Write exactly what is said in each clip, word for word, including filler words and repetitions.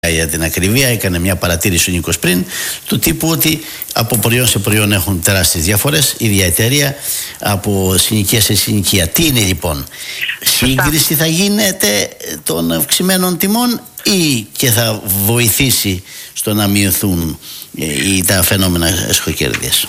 Για την ακρίβεια, έκανε μια παρατήρηση ο Νίκος πριν, του τύπου ότι από προϊόν σε προϊόν έχουν τεράστιες διαφορές, η διαετέρεια από συνοικία σε συνοικία. Τι είναι λοιπόν, σύγκριση θα γίνεται των αυξημένων τιμών ή και θα βοηθήσει στο να μειωθούν ε, τα φαινόμενα εσχοκέρδειας?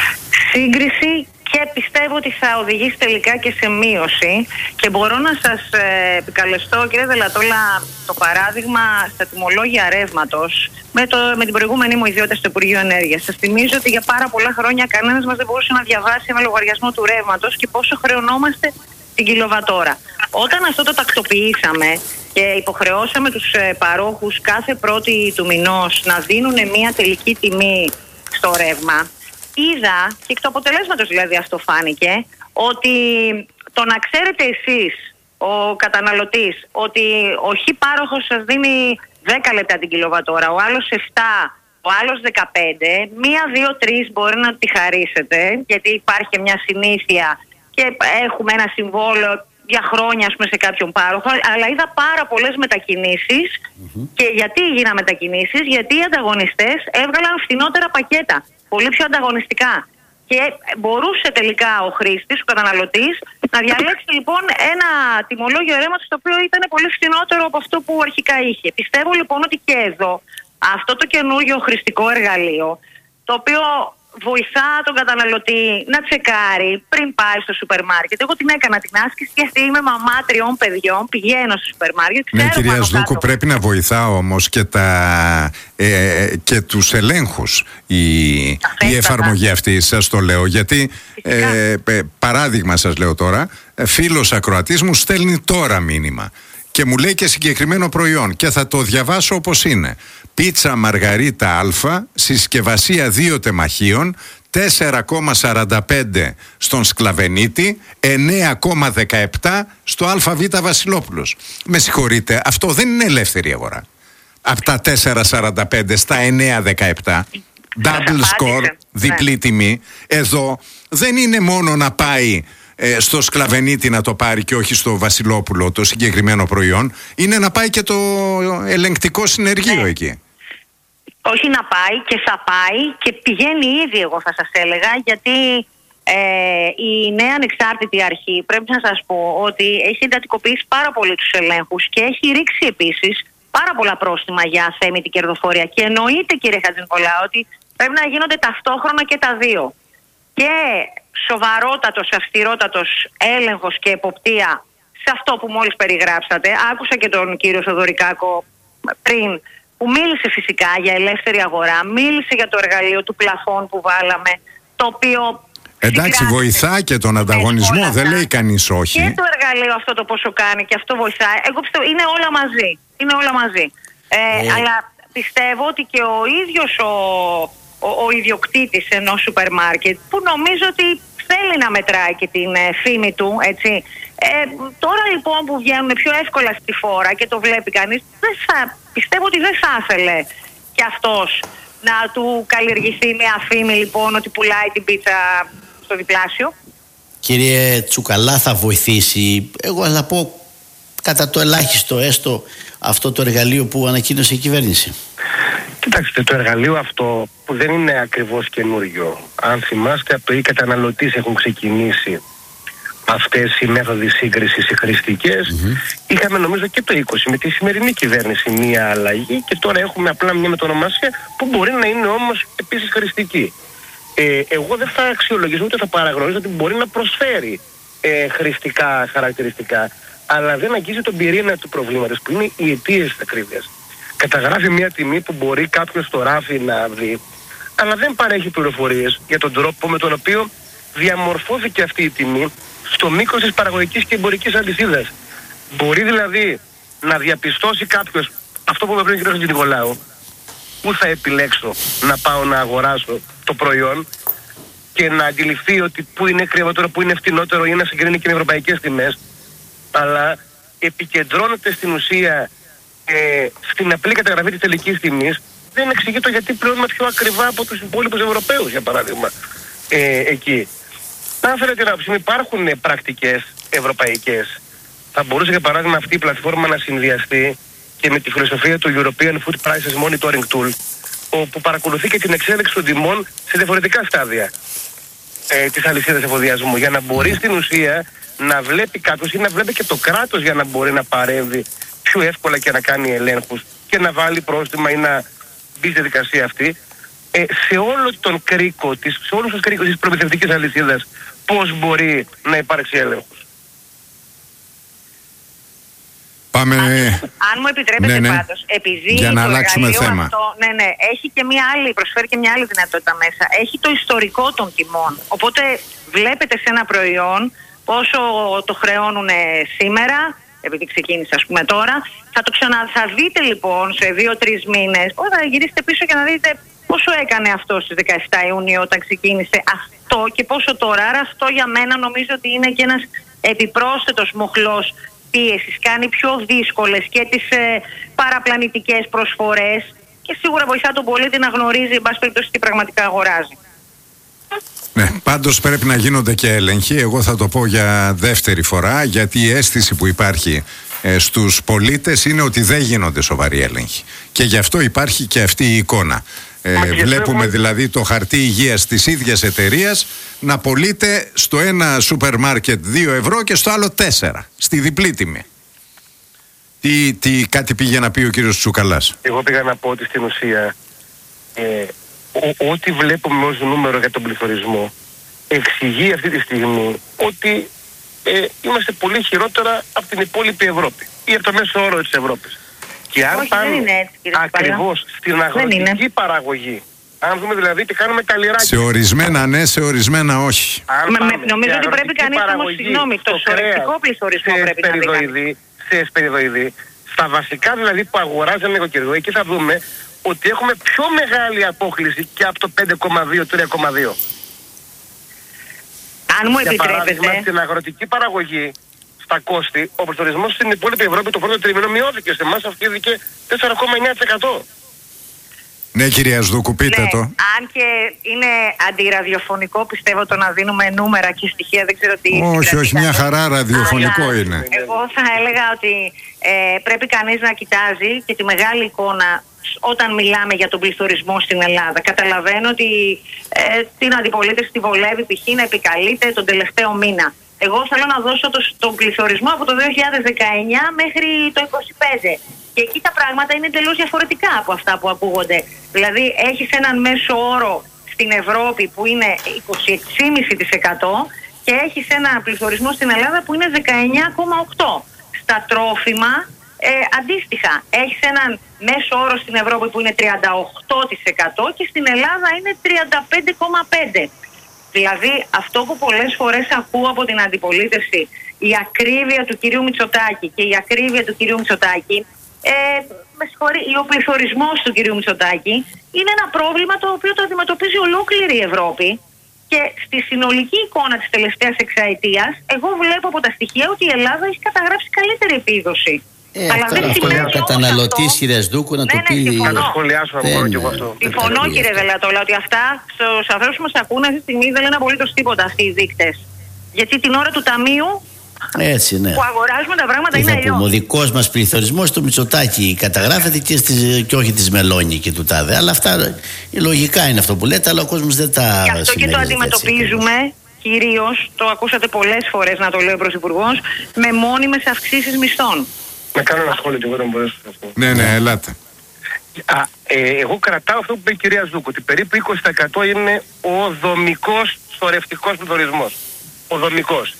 Σύγκριση, και πιστεύω ότι θα οδηγήσει τελικά και σε μείωση. Και μπορώ να σας ε, επικαλεστώ, κύριε Δελατόλα, το παράδειγμα στα τιμολόγια ρεύματος με, με την προηγούμενη μου ιδιότητα στο Υπουργείο Ενέργειας. Σας θυμίζω ότι για πάρα πολλά χρόνια κανένας μας δεν μπορούσε να διαβάσει ένα λογαριασμό του ρεύματος και πόσο χρεωνόμαστε την κιλοβατόρα. Όταν αυτό το τακτοποιήσαμε και υποχρεώσαμε τους ε, παρόχους κάθε πρώτη του μηνός να δίνουν μια τελική τιμή στο ρεύμα, είδα, και εκ του αποτελέσματος δηλαδή αυτό φάνηκε, ότι το να ξέρετε εσείς, ο καταναλωτής, ότι ο χ πάροχος σας δίνει δέκα λεπτά την κιλοβατόρα, ο άλλος επτά, ο άλλος δεκαπέντε, μία, δύο, τρεις μπορεί να τη χαρίσετε, γιατί υπάρχει μια συνήθεια και έχουμε ένα συμβόλαιο για χρόνια, ας πούμε, σε κάποιον πάροχο, αλλά είδα πάρα πολλές μετακινήσεις. Mm-hmm. Και γιατί έγιναν μετακινήσεις? Γιατί οι ανταγωνιστές έβγαλαν φθηνότερα πακέτα, πολύ πιο ανταγωνιστικά. Και μπορούσε τελικά ο χρήστης, ο καταναλωτής, να διαλέξει λοιπόν ένα τιμολόγιο ρεύματος το οποίο ήταν πολύ φθηνότερο από αυτό που αρχικά είχε. Πιστεύω λοιπόν ότι και εδώ αυτό το καινούργιο χρηστικό εργαλείο, το οποίο βοηθά τον καταναλωτή να τσεκάρει πριν πάει στο σούπερ μάρκετ. Εγώ την έκανα την άσκηση και αυτή είμαι μαμά τριών παιδιών, πηγαίνω στο σούπερ μάρκετ. Ναι, κυρία Σδούκου, πρέπει να βοηθά όμως και, τα, ε, και τους ελέγχους η, η εφαρμογή αυτή, σας το λέω, γιατί ε, ε, παράδειγμα σας λέω τώρα, φίλος ακροατής μου στέλνει τώρα μήνυμα και μου λέει και συγκεκριμένο προϊόν και θα το διαβάσω όπως είναι. Πίτσα Μαργαρίτα Α, συσκευασία δύο τεμαχίων, τέσσερα κόμμα σαράντα πέντε στον Σκλαβενίτη, εννέα κόμμα δεκαεπτά στο ΑΒ Βασιλόπουλος. Με συγχωρείτε, αυτό δεν είναι ελεύθερη αγορά. Από τα τέσσερα κόμμα σαράντα πέντε στα εννέα δεκαεπτά, double score, διπλή τιμή. Εδώ δεν είναι μόνο να πάει ε, στο Σκλαβενίτη να το πάρει και όχι στο Βασιλόπουλο το συγκεκριμένο προϊόν, είναι να πάει και το ελεγκτικό συνεργείο ναι. εκεί. Όχι να πάει, και θα πάει και πηγαίνει ήδη, εγώ θα σας έλεγα, γιατί ε, η νέα ανεξάρτητη αρχή, πρέπει να σας πω ότι έχει εντατικοποιήσει πάρα πολύ τους ελέγχους και έχει ρίξει επίσης πάρα πολλά πρόστιμα για αθέμητη κερδοφορία. Και εννοείται, κύριε Χατζηνικολάου, ότι πρέπει να γίνονται ταυτόχρονα και τα δύο. Και σοβαρότατος, αυστηρότατος έλεγχος και εποπτεία σε αυτό που μόλις περιγράψατε. Άκουσα και τον κύριο Θοδωρικάκο πριν, που μίλησε φυσικά για ελεύθερη αγορά, μίλησε για το εργαλείο του πλαφών που βάλαμε, το οποίο... Εντάξει, βοηθά και τον ανταγωνισμό, όλα, δεν λέει κανείς όχι. Και το εργαλείο αυτό το πόσο κάνει και αυτό βοηθάει. Εγώ πιστεύω είναι όλα μαζί. Είναι όλα μαζί. Ε, ε. Αλλά πιστεύω ότι και ο ίδιος ο, ο, ο ιδιοκτήτης ενός σούπερ μάρκετ, που νομίζω ότι θέλει να μετράει και την ε, φήμη του, έτσι. Ε, τώρα λοιπόν που βγαίνουν πιο εύκολα στη φόρα και το βλέπει κανείς, δεν θα, πιστεύω ότι δεν θα ήθελε και αυτός να του καλλιεργηθεί μια φήμη λοιπόν ότι πουλάει την πίτσα στο διπλάσιο. Κύριε Τσουκαλά, θα βοηθήσει, εγώ θα πω κατά το ελάχιστο έστω, αυτό το εργαλείο που ανακοίνωσε η κυβέρνηση? Κοιτάξτε, το εργαλείο αυτό που δεν είναι ακριβώς καινούριο, αν θυμάστε, από το οι καταναλωτές έχουν ξεκινήσει αυτές οι μέθοδοι σύγκρισης οι χρηστικές. Mm-hmm. Είχαμε νομίζω και το είκοσι με τη σημερινή κυβέρνηση μία αλλαγή και τώρα έχουμε απλά μια μετονομασία που μπορεί να είναι όμως επίσης χρηστική. Ε, εγώ δεν θα αξιολογήσω ούτε θα παραγνωρίζω ότι μπορεί να προσφέρει ε, χρηστικά χαρακτηριστικά, αλλά δεν αγγίζει τον πυρήνα του προβλήματος που είναι οι αιτίες της ακρίβειας. Καταγράφει μια τιμή που μπορεί κάποιος στο ράφι να δει, αλλά δεν παρέχει πληροφορίες για τον τρόπο με τον οποίο διαμορφώθηκε αυτή η τιμή στο μήκος της παραγωγικής και εμπορικής αλυσίδας. Μπορεί δηλαδή να διαπιστώσει κάποιος αυτό που με πριν ο κ. Χατζηνικολάου, πού θα επιλέξω να πάω να αγοράσω το προϊόν και να αντιληφθεί ότι πού είναι ακριβότερο, πού είναι φτηνότερο ή να συγκρίνει και με ευρωπαϊκές τιμές, αλλά επικεντρώνεται στην ουσία ε, στην απλή καταγραφή της τελικής τιμής. Δεν εξηγεί το γιατί πληρώνουμε πιο ακριβά από τους υπόλοιπους Ευρωπαίους, για παράδειγμα, ε, εκεί. Αν θέλετε να πούμε, υπάρχουν πρακτικές ευρωπαϊκές. Θα μπορούσε για παράδειγμα αυτή η πλατφόρμα να συνδυαστεί και με τη φιλοσοφία του European Food Prices Monitoring Tool, όπου παρακολουθεί και την εξέλιξη των τιμών σε διαφορετικά στάδια ε, της αλυσίδας εφοδιασμού, για να μπορεί στην ουσία να βλέπει κάποιος ή να βλέπει και το κράτος για να μπορεί να παρέμβει πιο εύκολα και να κάνει ελέγχους και να βάλει πρόστιμα ή να μπει στη δικασία αυτή ε, σε όλο τον κρίκο της, σε όλους τους κρίκους της προμηθευτικής αλυσίδας, πώς μπορεί να υπάρξει έλεγχος. Πάμε... Αν, αν μου επιτρέπετε ναι, ναι. πάντως, επειδή για να το αλλάξουμε θέμα. Αυτό, ναι, ναι, έχει και μια άλλη, προσφέρει και μια άλλη δυνατότητα μέσα. Έχει το ιστορικό των τιμών. Οπότε βλέπετε σε ένα προϊόν πόσο το χρεώνουν σήμερα, επειδή ξεκίνησε ας πούμε τώρα, θα το ξανα, θα δείτε λοιπόν σε δύο-τρεις μήνες, θα γυρίσετε πίσω και να δείτε πόσο έκανε αυτό στις δεκαεφτά Ιουνίου όταν ξεκίνησε αυτό και πόσο τώρα. Άρα αυτό για μένα νομίζω ότι είναι και ένας επιπρόσθετος μοχλός πίεσης. Κάνει πιο δύσκολες και τις ε, παραπλανητικές προσφορές και σίγουρα βοηθά τον πολίτη να γνωρίζει εν πάση περιπτώσει τι πραγματικά αγοράζει. Ναι, πάντως πρέπει να γίνονται και έλεγχοι. Εγώ θα το πω για δεύτερη φορά, γιατί η αίσθηση που υπάρχει ε, στους πολίτες είναι ότι δεν γίνονται σοβαροί έλεγχοι. Και γι' αυτό υπάρχει και αυτή η εικόνα. Ε, βλέπουμε έχουμε... δηλαδή το χαρτί υγείας της ίδιας εταιρείας να πωλείται στο ένα σούπερ μάρκετ δύο ευρώ και στο άλλο τέσσερα, στη διπλή τιμή. Τι, τι, κάτι πήγε να πει ο κύριος Τσουκαλάς. Εγώ πήγα να πω ότι στην ουσία ε, ό, ό,τι βλέπουμε ως νούμερο για τον πληθωρισμό εξηγεί αυτή τη στιγμή ότι ε, είμαστε πολύ χειρότερα από την υπόλοιπη Ευρώπη ή από το μέσο όρο της Ευρώπης. Και αν Όχι, πάμε ακριβώς στην αγροτική παραγωγή, αν δούμε δηλαδή τι κάνουμε τα λιράκια. Σε ορισμένα ναι, σε ορισμένα όχι. Μα, με, νομίζω ότι πρέπει κανείς όμως, συγγνώμη, το σωρευτικό πληθωρισμό πρέπει να δει. Σε εσπεριδοειδή, στα βασικά δηλαδή που αγοράζαμε νοικοκυριό, εκεί θα δούμε ότι έχουμε πιο μεγάλη απόκληση και από το πέντε κόμμα δύο τρία κόμμα δύο. Αν μου Για επιτρέπετε. παράδειγμα, στην αγροτική παραγωγή, στα κόστη, ο πληθωρισμός στην υπόλοιπη Ευρώπη το πρώτο τρίμηνο μειώθηκε. Σε εμάς αυξήθηκε τέσσερα κόμμα εννιά τοις εκατό. Ναι, κυρία Σδούκου, πείτε ναι, το. Αν και είναι αντιραδιοφωνικό, πιστεύω το να δίνουμε νούμερα και στοιχεία, δεν ξέρω τι. Όχι, όχι, μια χαρά ραδιοφωνικό αλλά είναι. Εγώ θα έλεγα ότι ε, πρέπει κανείς να κοιτάζει και τη μεγάλη εικόνα όταν μιλάμε για τον πληθωρισμό στην Ελλάδα. Καταλαβαίνω ότι ε, την αντιπολίτευση τη βολεύει π.χ. να επικαλείται τον τελευταίο μήνα. Εγώ θέλω να δώσω το, τον πληθωρισμό από το δύο χιλιάδες δεκαεννιά μέχρι το είκοσι πέντε. Και εκεί τα πράγματα είναι εντελώς διαφορετικά από αυτά που ακούγονται. Δηλαδή έχεις έναν μέσο όρο στην Ευρώπη που είναι είκοσι έξι κόμμα πέντε τοις εκατό και έχεις έναν πληθωρισμό στην Ελλάδα που είναι δεκαεννιά κόμμα οκτώ τοις εκατό. Στα τρόφιμα ε, αντίστοιχα έχεις έναν μέσο όρο στην Ευρώπη που είναι τριάντα οκτώ τοις εκατό και στην Ελλάδα είναι τριάντα πέντε κόμμα πέντε τοις εκατό. Δηλαδή αυτό που πολλές φορές ακούω από την αντιπολίτευση, η ακρίβεια του κυρίου Μητσοτάκη και η ακρίβεια του κυρίου Μητσοτάκη, ε, με συγχωρεί, ο πληθωρισμός του κυρίου Μητσοτάκη είναι ένα πρόβλημα το οποίο το αντιμετωπίζει ολόκληρη η Ευρώπη και στη συνολική εικόνα της τελευταίας εξαετίας εγώ βλέπω από τα στοιχεία ότι η Ελλάδα έχει καταγράψει καλύτερη επίδοση. Ε, αλλά δεν σημαίνει ο καταναλωτής, κύριε Σδούκου, να ναι, το πει. Ναι, να το σχολιάσουμε δεν, μόνο και εγώ αυτό. Συμφωνώ, κύριε Δελατόλα, ότι αυτά στους ανθρώπους που μας ακούνε αυτή τη στιγμή δεν λένε απολύτως τίποτα αυτοί οι δείκτες. Γιατί την ώρα του ταμείου έτσι, ναι, που αγοράζουμε τα πράγματα τι είναι αλλιώς. Ο δικός μας πληθωρισμός του Μητσοτάκη καταγράφεται και, στις, και όχι της Μελώνη και του Τάδε. Αλλά αυτά λογικά είναι αυτό που λέτε, αλλά ο κόσμος δεν τα γι' αυτό και το αντιμετωπίζουμε. Κυρίως, το ακούσατε πολλές φορές να το λέει ο Πρωθυπουργός, με μόνιμες αυξήσεις μισθών. Να κάνω ένα σχόλιο και εγώ να μπορέσω σε αυτό. Ναι, ναι, ελάτε. Α, ε, εγώ κρατάω αυτό που είπε η κυρία Ζούκου, ότι περίπου είκοσι τοις εκατό είναι ο δομικός σωρευτικός πληθωρισμός. Ο δομικός.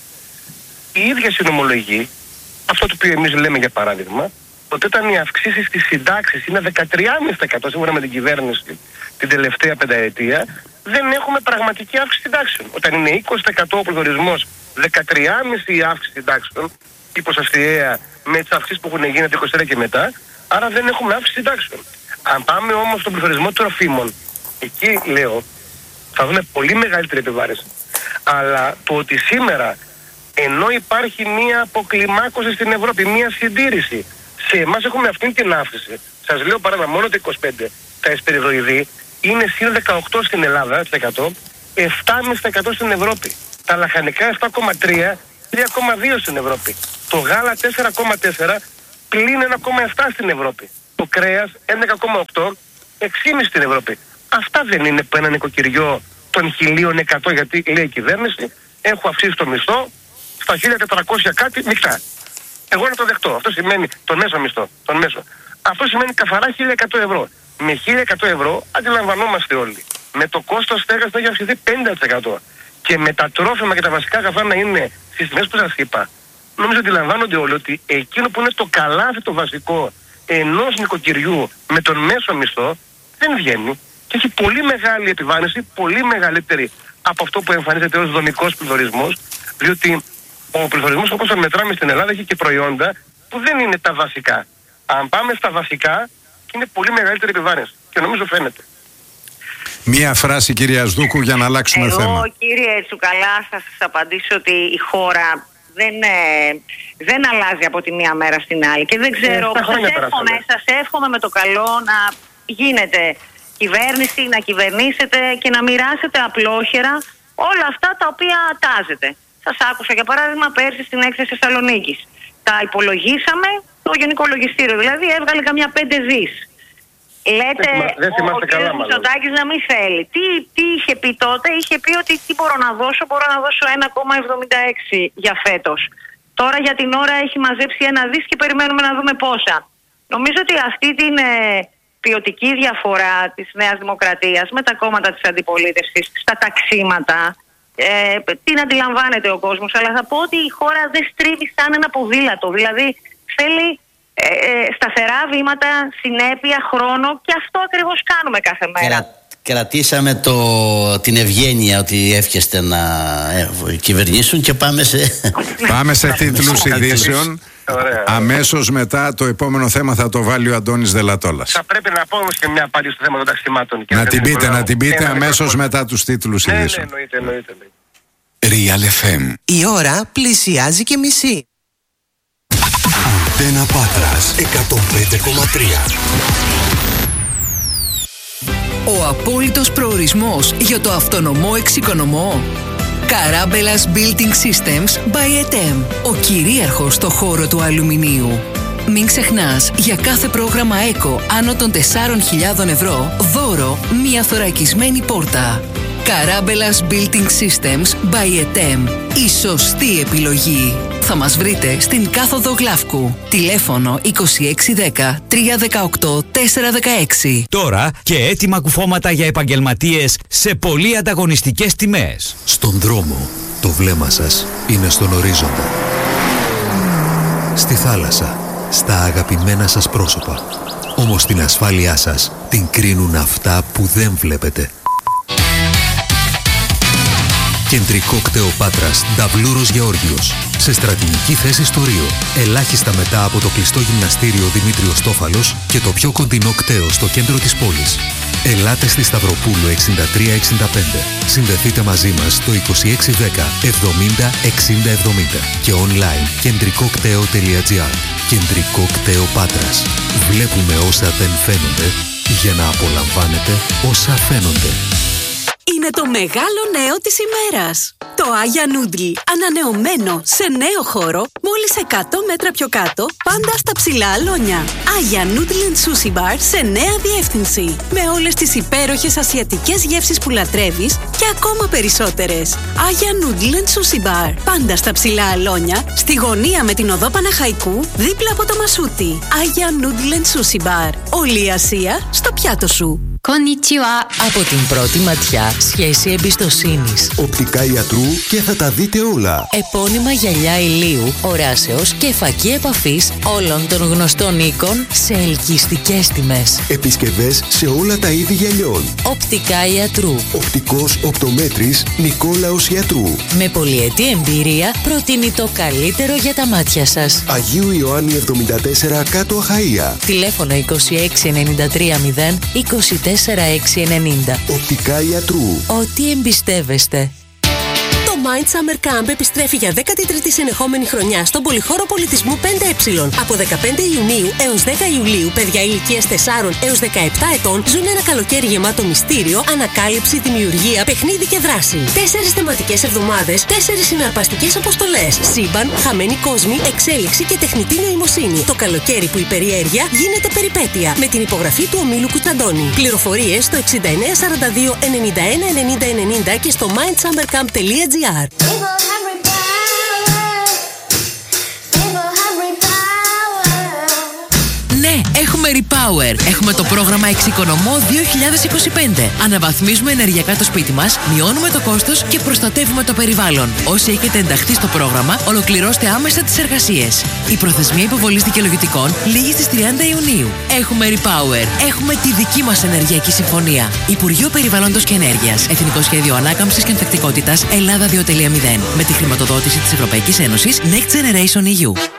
Η ίδια συνομολογεί, αυτό το οποίο εμείς λέμε για παράδειγμα, ότι όταν οι αυξήσεις στις συντάξεις είναι δεκατρία κόμμα πέντε τοις εκατό σύμφωνα με την κυβέρνηση την τελευταία πενταετία, δεν έχουμε πραγματική αύξηση συντάξεων. Όταν είναι είκοσι τοις εκατό ο πληθωρισμός, δεκατρία κόμμα πέντε τοις εκατό η αύξηση συντάξεων, η ποσοστιαία με τις αυξήσεις που έχουν γίνει από το είκοσι τρία και μετά, άρα δεν έχουμε αύξηση συντάξεων. Αν πάμε όμως στον πληθωρισμό τροφίμων, εκεί λέω, θα δούμε πολύ μεγαλύτερη επιβάρηση. Αλλά το ότι σήμερα, ενώ υπάρχει μία αποκλιμάκωση στην Ευρώπη, μία συντήρηση, σε εμάς έχουμε αυτή την αύξηση. Σας λέω παράδειγμα, μόνο το είκοσι πέντε, τα εσπεριδοειδή είναι συν δεκαοκτώ στην Ελλάδα, επτά κόμμα πέντε τοις εκατό στην Ευρώπη. Τα λαχανικά επτά κόμμα τρία, τρία κόμμα δύο στην Ευρώπη. Το γάλα τέσσερα κόμμα τέσσερα, πλην ένα κόμμα επτά στην Ευρώπη. Το κρέας έντεκα κόμμα οκτώ, έξι κόμμα πέντε στην Ευρώπη. Αυτά δεν είναι που ένα νοικοκυριό των χίλια εκατό, γιατί λέει η κυβέρνηση, έχω αυξήσει το μισθό στα χίλια τετρακόσια κάτι μεικτά. Εγώ να το δεχτώ. Αυτό σημαίνει τον μέσο μισθό. Τον μέσο. Αυτό σημαίνει καθαρά χίλια εκατό ευρώ. Με χίλια εκατό ευρώ αντιλαμβανόμαστε όλοι. Με το κόστος στέγασης να έχει αυξηθεί πενήντα τοις εκατό. Και με τα τρόφιμα και τα βασικά αγαθά να είναι στις τιμές που σας είπα. Νομίζω ότι αντιλαμβάνονται όλοι ότι εκείνο που είναι το καλάθι το βασικό ενός νοικοκυριού με τον μέσο μισθό δεν βγαίνει. Και έχει πολύ μεγάλη επιβάρυνση, πολύ μεγαλύτερη από αυτό που εμφανίζεται ως δομικός πληθωρισμός, διότι ο πληθωρισμός όπως τον μετράμε στην Ελλάδα έχει και προϊόντα που δεν είναι τα βασικά. Αν πάμε στα βασικά, είναι πολύ μεγαλύτερη επιβάρυνση και νομίζω φαίνεται. Μία φράση, κυρία Σδούκου, για να αλλάξουμε Εγώ, θέμα. Εγώ, κύριε Τσουκαλά, θα σας απαντήσω ότι η χώρα δεν, ε, δεν αλλάζει από τη μία μέρα στην άλλη. Και δεν ξέρω, ε, σας, εύχομαι, σας εύχομαι με το καλό να γίνετε κυβέρνηση, να κυβερνήσετε και να μοιράσετε απλόχερα όλα αυτά τα οποία τάζετε. Σας άκουσα για παράδειγμα πέρσι στην έκθεση Θεσσαλονίκης. Τα υπολογίσαμε, το Γενικό Λογιστήριο δηλαδή έβγαλε καμιά πέντε δις. Λέτε δεν ο, ο κ. Μητσοτάκης να μην θέλει. Τι, τι είχε πει τότε? Είχε πει ότι τι μπορώ να δώσω, μπορώ να δώσω ένα κόμμα εβδομήντα έξι για φέτος. Τώρα για την ώρα έχει μαζέψει ένα δις και περιμένουμε να δούμε πόσα. Νομίζω ότι αυτή την ε, ποιοτική διαφορά της Νέας Δημοκρατίας με τα κόμματα της αντιπολίτευσης, στα ταξίματα, ε, την αντιλαμβάνεται ο κόσμος, αλλά θα πω ότι η χώρα δεν στρίβει σαν ένα ποδήλατο. Δηλαδή θέλει Ε, ε, σταθερά βήματα, συνέπεια, χρόνο και αυτό ακριβώς κάνουμε κάθε μέρα. Κρα, κρατήσαμε το, την ευγένεια ότι εύχεστε να ε, κυβερνήσουν και πάμε σε... Πάμε σε τίτλους ειδήσεων. Αμέσως μετά το επόμενο θέμα θα το βάλει ο Αντώνης Δελατόλας. Θα πρέπει να πω όμως και μια απάντηση στο θέμα των ταξιμάτων. Να την πείτε, να την πείτε αμέσως μετά τους τίτλους ειδήσεων. Ναι, εννοείται, εννοείται. Real εφ εμ. Η ώρα πλησιάζει και μισή. Αντένα Πάτρας εκατόν πέντε κόμμα τρία. Ο απόλυτος προορισμός για το αυτονομό εξοικονομό. Καράμπελας Building Systems by ΕΤΕΜ. Ο κυρίαρχος στο χώρο του αλουμινίου. Μην ξεχνάς, για κάθε πρόγραμμα ΕΚΟ άνω των τεσσάρων χιλιάδων ευρώ, δώρο μία θωρακισμένη πόρτα. Καράμπελας Building Systems by ΕΤΕΜ. Η σωστή επιλογή. Θα μας βρείτε στην κάθοδο Γλαύκου. Τηλέφωνο είκοσι έξι δέκα τριακόσια δεκαοκτώ τετρακόσια δεκαέξι. Τώρα και έτοιμα κουφώματα για επαγγελματίες σε πολύ ανταγωνιστικές τιμές. Στον δρόμο, το βλέμμα σας είναι στον ορίζοντα. Στη θάλασσα, στα αγαπημένα σας πρόσωπα. Όμως την ασφάλειά σας την κρίνουν αυτά που δεν βλέπετε. Κεντρικό κτέο Πάτρας, Νταβλούρος Γεώργιος. Σε στρατηγική θέση στο Ρίο. Ελάχιστα μετά από το κλειστό γυμναστήριο Δημήτριος Τόφαλος και το πιο κοντινό κτέο στο κέντρο της πόλης. Ελάτε στη Σταυροπούλου εξήντα τρία εξήντα πέντε. Συνδεθείτε μαζί μας στο είκοσι έξι δέκα εβδομήντα εξήντα εβδομήντα και online κεντρικό κτέο τελεία τζι άρ. Κεντρικό κτέο Πάτρας. Βλέπουμε όσα δεν φαίνονται για να απολαμβάνετε όσα φαίνονται. Είναι το μεγάλο νέο της ημέρας. Το Άγια Νούντλ, ανανεωμένο σε νέο χώρο, μόλις εκατό μέτρα πιο κάτω, πάντα στα ψηλά αλόνια. Άγια Νούντλ and Sushi Bar σε νέα διεύθυνση. Με όλες τις υπέροχες ασιατικές γεύσεις που λατρεύεις και ακόμα περισσότερες. Άγια Νούντλ and Sushi Bar, πάντα στα ψηλά αλόνια, στη γωνία με την οδό Παναχαϊκού, δίπλα από το Μασούτι. Άγια Νούντλ and Sushi Bar. Όλη η Ασία στο πιάτο σου. Κονιτσιουά. Από την πρώτη ματιά, σχέση εμπιστοσύνης. Οπτικά ιατρού και θα τα δείτε όλα. Επώνυμα γυαλιά ηλίου, οράσεως και φακή επαφής όλων των γνωστών οίκων σε ελκυστικές τιμές. Επισκευές σε όλα τα είδη γυαλιών. Οπτικά ιατρού. Οπτικός οπτομέτρης Νικόλαος Ιατρού. Με πολυετή εμπειρία προτείνει το καλύτερο για τα μάτια σας. Αγίου Ιωάννη εβδομήντα τέσσερα κάτω Αχαΐα. Τηλέφωνο είκοσι έξι ενενήντα τρία μηδέν είκοσι τέσσερα έξι ενενήντα. Οπτικά Ιατρού. Ό,τι εμπιστεύεστε. Το Mind Summer Camp επιστρέφει για δέκατη τρίτη συνεχόμενη χρονιά στον Πολυχώρο Πολιτισμού πέντε ε. Από δεκαπέντε Ιουνίου έως δέκα Ιουλίου, παιδιά ηλικίας τεσσάρων έως δεκαεπτά ετών ζουν ένα καλοκαίρι γεμάτο μυστήριο, ανακάλυψη, δημιουργία, παιχνίδι και δράση. Τέσσερις θεματικές εβδομάδες, τέσσερις συναρπαστικές αποστολές. Σύμπαν, χαμένοι κόσμοι, εξέλιξη και τεχνητή νοημοσύνη. Το καλοκαίρι που η περιέργεια γίνεται περιπέτεια. Με την υπογραφή του ομίλου Κουτσαντώνη. Πληροφορίες στο εξήντα εννέα σαράντα δύο ενενήντα ένα ενενήντα ενενήντα και στο mind summer camp τελεία gr. Ναι, έχουμε Repower. Έχουμε το πρόγραμμα Εξοικονομώ δύο χιλιάδες είκοσι πέντε. Αναβαθμίζουμε ενεργειακά το σπίτι μας, μειώνουμε το κόστος και προστατεύουμε το περιβάλλον. Όσοι έχετε ενταχθεί στο πρόγραμμα, ολοκληρώστε άμεσα τις εργασίες. Η προθεσμία υποβολής δικαιολογητικών λήγει στις τριάντα Ιουνίου. Έχουμε Repower. Έχουμε τη δική μας ενεργειακή συμφωνία. Υπουργείο Περιβάλλοντος και Ενέργειας. Εθνικό Σχέδιο Ανάκαμψης και Ανθεκτικότητας Ελλάδα δύο τελεία μηδέν. Με τη χρηματοδότηση της Ευρωπαϊκής Ένωσης Next Generation ι γιου.